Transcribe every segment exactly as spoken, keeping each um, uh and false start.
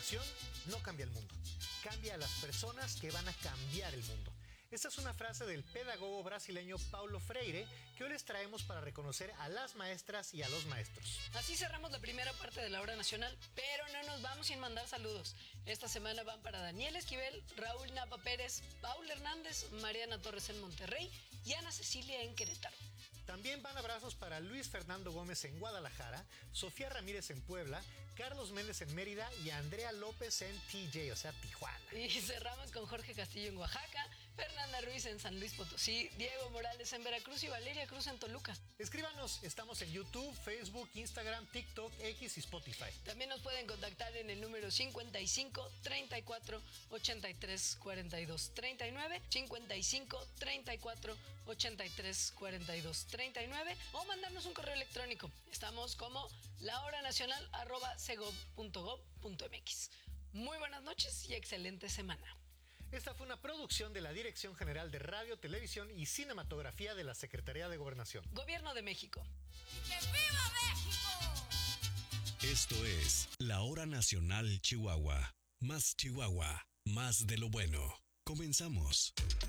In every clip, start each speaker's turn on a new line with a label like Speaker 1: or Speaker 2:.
Speaker 1: educación no cambia el mundo, cambia a las personas que van a cambiar el mundo. Esta es una frase del pedagogo brasileño Paulo Freire que hoy les traemos para reconocer a las maestras y a los maestros.
Speaker 2: Así cerramos la primera parte de la hora nacional, pero no nos vamos sin mandar saludos. Esta semana van para Daniel Esquivel, Raúl Napa Pérez, Paul Hernández, Mariana Torres en Monterrey y Ana Cecilia en Querétaro.
Speaker 1: También van abrazos para Luis Fernando Gómez en Guadalajara, Sofía Ramírez en Puebla, Carlos Méndez en Mérida y Andrea López en T J, o sea, Tijuana.
Speaker 2: Y cerramos con Jorge Castillo en Oaxaca, Fernanda Ruiz en San Luis Potosí, Diego Morales en Veracruz y Valeria Cruz en Toluca.
Speaker 1: Escríbanos, estamos en YouTube, Facebook, Instagram, TikTok, X y Spotify.
Speaker 2: También nos pueden contactar en el número cincuenta y cinco, treinta y cuatro, ochenta y tres, cuarenta y dos, treinta y nueve, cincuenta y cinco, treinta y cuatro, ochenta y tres, cuarenta y dos, treinta y nueve o mandarnos un correo electrónico. Estamos como lahoranacional arroba segov punto gov punto mx. Muy buenas noches y excelente semana.
Speaker 1: Esta fue una producción de la Dirección General de Radio, Televisión y Cinematografía de la Secretaría de Gobernación.
Speaker 2: Gobierno de México.
Speaker 3: ¡Que viva México!
Speaker 4: Esto es La Hora Nacional Chihuahua. Más Chihuahua, más de lo bueno. Comenzamos.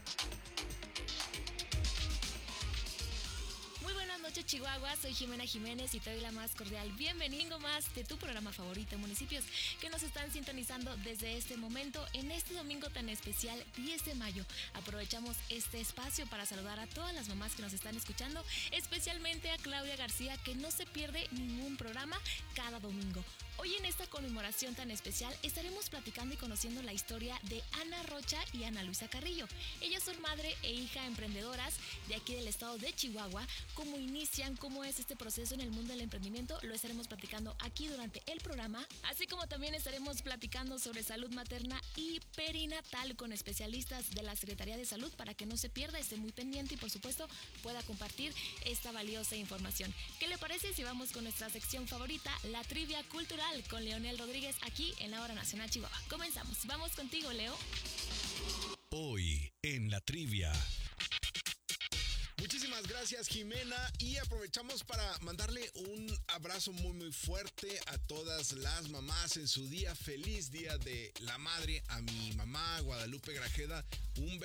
Speaker 5: Buenas noches, Chihuahua, soy Jimena Jiménez y te doy la más cordial bienvenido más de tu programa favorito, municipios que nos están sintonizando desde este momento en este domingo tan especial, diez de mayo. Aprovechamos este espacio para saludar a todas las mamás que nos están escuchando, especialmente a Claudia García, que no se pierde ningún programa cada domingo. Hoy en esta conmemoración tan especial estaremos platicando y conociendo la historia de Ana Rocha y Ana Luisa Carrillo. Ellas son madre e hija emprendedoras de aquí del estado de Chihuahua. Cómo inician, cómo es este proceso en el mundo del emprendimiento, lo estaremos platicando aquí durante el programa, así como también estaremos platicando sobre salud materna y perinatal con especialistas de la Secretaría de Salud para que no se pierda, esté muy pendiente y por supuesto pueda compartir esta valiosa información. ¿Qué le parece si vamos con nuestra sección favorita, la trivia cultural, con Leonel Rodríguez aquí en la Hora Nacional Chihuahua? Comenzamos. Vamos contigo, Leo.
Speaker 4: Hoy en la trivia.
Speaker 6: Muchísimas gracias, Jimena, y aprovechamos para mandarle un abrazo muy muy fuerte a todas las mamás en su día, feliz Día de la Madre, a mi mamá Guadalupe Grajeda, un